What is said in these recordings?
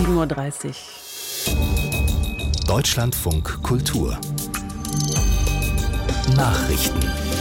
7:30 Uhr. Deutschlandfunk Kultur Nachrichten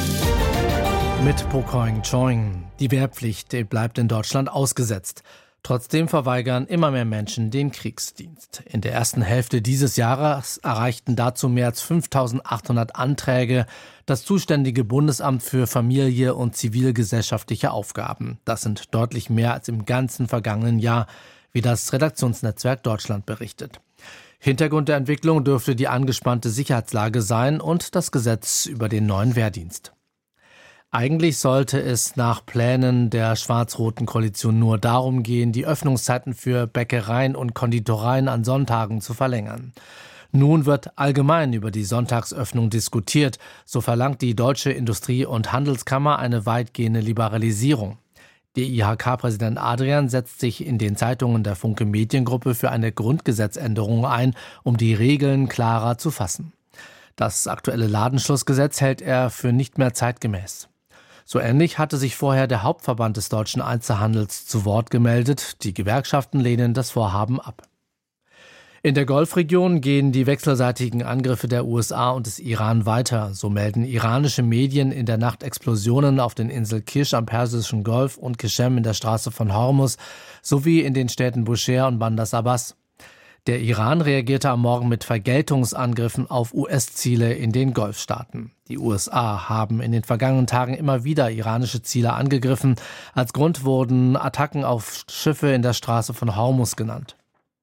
mit Pokoing Choing. Die Wehrpflicht bleibt in Deutschland ausgesetzt. Trotzdem verweigern immer mehr Menschen den Kriegsdienst. In der ersten Hälfte dieses Jahres erreichten dazu mehr als 5.800 Anträge das zuständige Bundesamt für Familie und zivilgesellschaftliche Aufgaben. Das sind deutlich mehr als im ganzen vergangenen Jahr, wie das Redaktionsnetzwerk Deutschland berichtet. Hintergrund der Entwicklung dürfte die angespannte Sicherheitslage sein und das Gesetz über den neuen Wehrdienst. Eigentlich sollte es nach Plänen der schwarz-roten Koalition nur darum gehen, die Öffnungszeiten für Bäckereien und Konditoreien an Sonntagen zu verlängern. Nun wird allgemein über die Sonntagsöffnung diskutiert. So verlangt die Deutsche Industrie- und Handelskammer eine weitgehende Liberalisierung. Der IHK-Präsident Adrian setzt sich in den Zeitungen der Funke Mediengruppe für eine Grundgesetzänderung ein, um die Regeln klarer zu fassen. Das aktuelle Ladenschlussgesetz hält er für nicht mehr zeitgemäß. So ähnlich hatte sich vorher der Hauptverband des deutschen Einzelhandels zu Wort gemeldet. Die Gewerkschaften lehnen das Vorhaben ab. In der Golfregion gehen die wechselseitigen Angriffe der USA und des Iran weiter. So melden iranische Medien in der Nacht Explosionen auf den Inseln Kish am Persischen Golf und Qeshem in der Straße von Hormuz sowie in den Städten Bushehr und Bandar Abbas. Der Iran reagierte am Morgen mit Vergeltungsangriffen auf US-Ziele in den Golfstaaten. Die USA haben in den vergangenen Tagen immer wieder iranische Ziele angegriffen. Als Grund wurden Attacken auf Schiffe in der Straße von Hormuz genannt.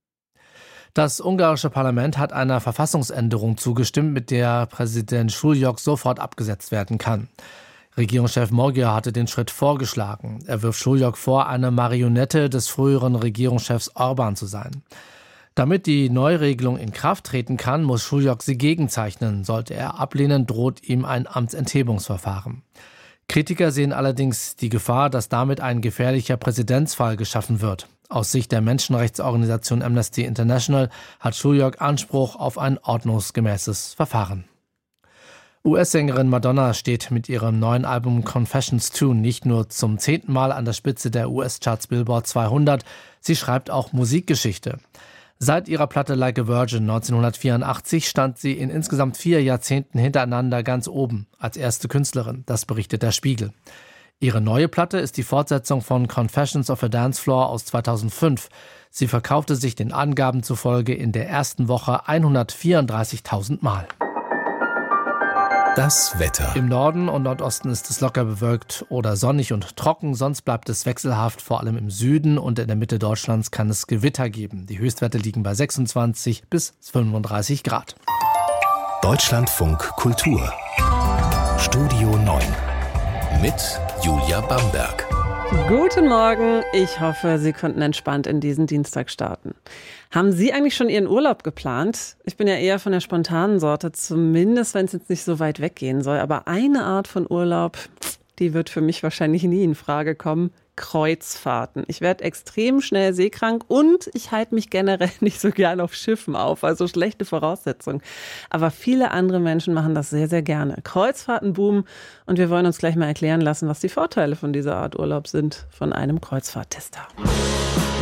Das ungarische Parlament hat einer Verfassungsänderung zugestimmt, mit der Präsident Schuljuk sofort abgesetzt werden kann. Regierungschef Magyar hatte den Schritt vorgeschlagen. Er wirft Schuljuk vor, eine Marionette des früheren Regierungschefs Orbán zu sein. Damit die Neuregelung in Kraft treten kann, muss Schuljuk sie gegenzeichnen. Sollte er ablehnen, droht ihm ein Amtsenthebungsverfahren. Kritiker sehen allerdings die Gefahr, dass damit ein gefährlicher Präzedenzfall geschaffen wird. Aus Sicht der Menschenrechtsorganisation Amnesty International hat Schuljuk Anspruch auf ein ordnungsgemäßes Verfahren. US-Sängerin Madonna steht mit ihrem neuen Album Confessions 2 nicht nur zum 10. Mal an der Spitze der US-Charts Billboard 200, sie schreibt auch Musikgeschichte. Seit ihrer Platte Like a Virgin 1984 stand sie in insgesamt 4 Jahrzehnten hintereinander ganz oben, als erste Künstlerin, das berichtet der Spiegel. Ihre neue Platte ist die Fortsetzung von Confessions of a Dance Floor aus 2005. Sie verkaufte sich den Angaben zufolge in der ersten Woche 134.000 Mal. Das Wetter. Im Norden und Nordosten ist es locker bewölkt oder sonnig und trocken. Sonst bleibt es wechselhaft, vor allem im Süden und in der Mitte Deutschlands kann es Gewitter geben. Die Höchstwerte liegen bei 26 bis 35 Grad. Deutschlandfunk Kultur. Studio 9. Mit Julia Bamberg. Guten Morgen, ich hoffe, Sie konnten entspannt in diesen Dienstag starten. Haben Sie eigentlich schon Ihren Urlaub geplant? Ich bin ja eher von der spontanen Sorte, zumindest wenn es jetzt nicht so weit weggehen soll. Aber eine Art von Urlaub, die wird für mich wahrscheinlich nie in Frage kommen. Kreuzfahrten. Ich werde extrem schnell seekrank und ich halte mich generell nicht so gern auf Schiffen auf, also schlechte Voraussetzungen. Aber viele andere Menschen machen das sehr, sehr gerne. Kreuzfahrten boomen und wir wollen uns gleich mal erklären lassen, was die Vorteile von dieser Art Urlaub sind, von einem Kreuzfahrttester.